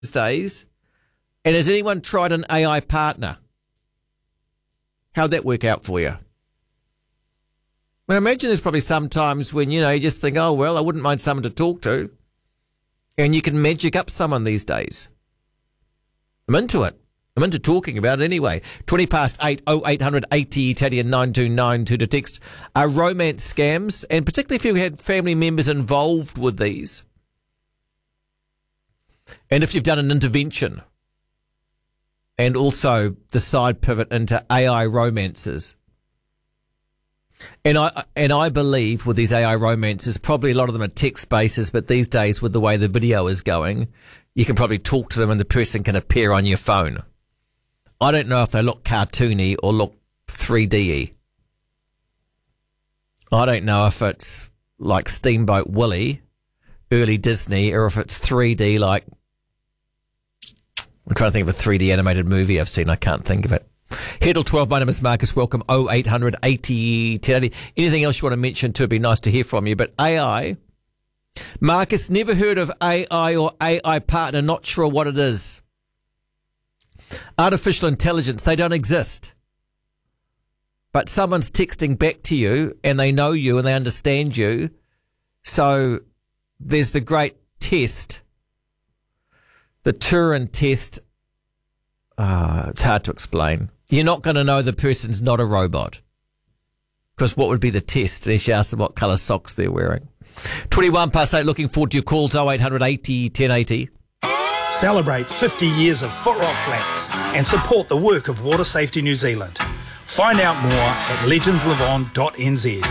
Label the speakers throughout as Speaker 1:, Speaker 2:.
Speaker 1: days? And has anyone tried an AI partner? How'd that work out for you? I imagine there's probably some times when, you just think, oh, well, I wouldn't mind someone to talk to. And you can magic up someone these days. I'm into it. I'm into talking about it anyway. 20 past 8, 0800 80 Italian 9292 to text romance scams, and particularly if you had family members involved with these. And if you've done an intervention and also the side pivot into AI romances. And I believe with these AI romances, probably a lot of them are text bases, but these days with the way the video is going, you can probably talk to them and the person can appear on your phone. I don't know if they look cartoony or look 3D-y. I don't know if it's like Steamboat Willie, early Disney, or if it's 3D like... I'm trying to think of a 3D animated movie I've seen. I can't think of it. Headle 12, my name is Marcus. Welcome, 0800 80 1080. Anything else you want to mention too? It'd be nice to hear from you. But AI... Marcus, never heard of AI or AI partner, not sure what it is. Artificial intelligence, they don't exist. But someone's texting back to you and they know you and they understand you. So there's the great test, the Turing test. It's hard to explain. You're not going to know the person's not a robot. Because what would be the test? And she asked them what colour socks they're wearing. 21 past 8, looking forward to your calls, 0800 80 1080.
Speaker 2: Celebrate 50 years of Footrock Flats and support the work of Water Safety New Zealand. Find out more at legendsliveon.nz.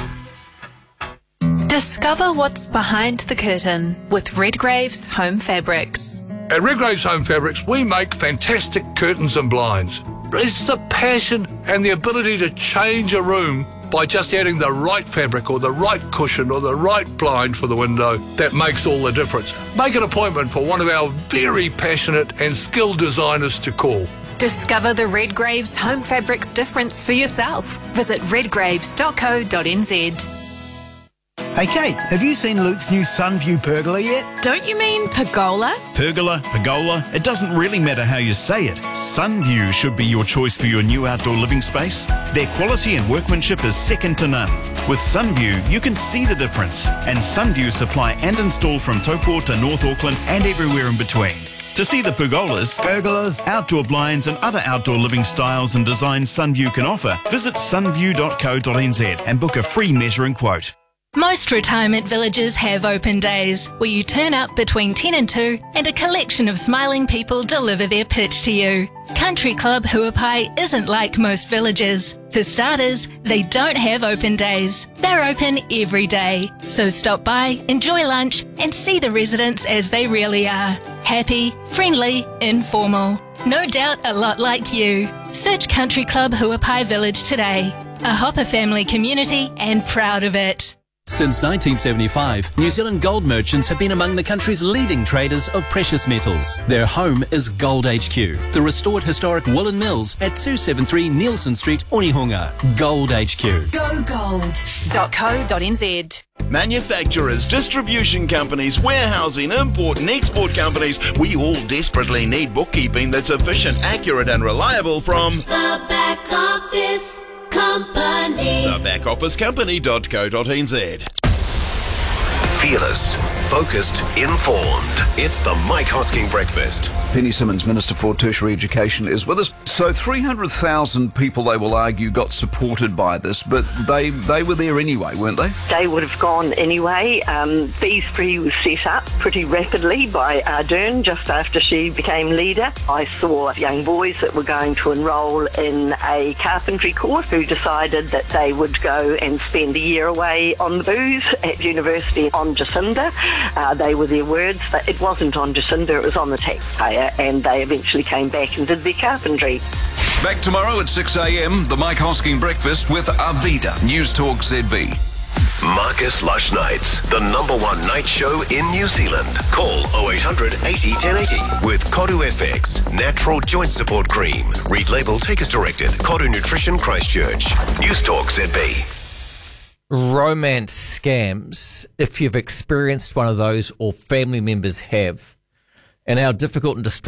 Speaker 3: Discover what's behind the curtain with Redgrave's Home Fabrics.
Speaker 4: At Redgrave's Home Fabrics, we make fantastic curtains and blinds. It's the passion and the ability to change a room by just adding the right fabric or the right cushion or the right blind for the window that makes all the difference. Make an appointment for one of our very passionate and skilled designers to call.
Speaker 3: Discover the Redgrave's Home Fabrics difference for yourself. Visit redgraves.co.nz.
Speaker 5: Hey Kate, have you seen Luke's new Sunview pergola yet?
Speaker 6: Don't you mean pergola?
Speaker 7: Pergola, it doesn't really matter how you say it. Sunview should be your choice for your new outdoor living space. Their quality and workmanship is second to none. With Sunview, you can see the difference. And Sunview supply and install from Taupo to North Auckland and everywhere in between. To see the pergolas, outdoor blinds and other outdoor living styles and designs Sunview can offer, visit sunview.co.nz and book a free measuring quote.
Speaker 6: Most retirement villages have open days where you turn up between 10 and 2 and a collection of smiling people deliver their pitch to you. Country Club Huapai isn't like most villages. For starters, they don't have open days. They're open every day. So stop by, enjoy lunch and see the residents as they really are. Happy, friendly, informal. No doubt a lot like you. Search Country Club Huapai Village today. A Hopper family community and proud of it.
Speaker 8: Since 1975, New Zealand gold merchants have been among the country's leading traders of precious metals. Their home is Gold HQ, the restored historic woolen mills at 273 Nielsen Street, Onehunga. Gold HQ.
Speaker 3: GoGold.co.nz.
Speaker 9: Manufacturers, distribution companies, warehousing, import and export companies, we all desperately need bookkeeping that's efficient, accurate and reliable from
Speaker 10: The Back Office Company.
Speaker 9: TheBackOfficeCompany.co.nz.
Speaker 11: Fearless, focused, informed. It's the Mike Hosking Breakfast.
Speaker 12: Penny Simmons, Minister for Tertiary Education, is with us. So 300,000 people, they will argue, got supported by this, but they were there anyway, weren't they?
Speaker 13: They would have gone anyway. Fees Free was set up pretty rapidly by Ardern just after she became leader. I saw young boys that were going to enrol in a carpentry course who decided that they would go and spend a year away on the booze at university on Jacinda. They were their words, but it wasn't on Jacinda, it was on the taxpayer, and they eventually came back and did their carpentry.
Speaker 14: Back tomorrow at 6 a.m, the Mike Hosking Breakfast with Arvida, News Talk ZB.
Speaker 11: Marcus Lush Nights, the #1 night show in New Zealand. Call 0800 80 1080 with Kodu FX, natural joint support cream. Read label, take as directed. Kodu Nutrition Christchurch. News Talk ZB.
Speaker 1: Romance scams, if you've experienced one of those or family members have, and how difficult and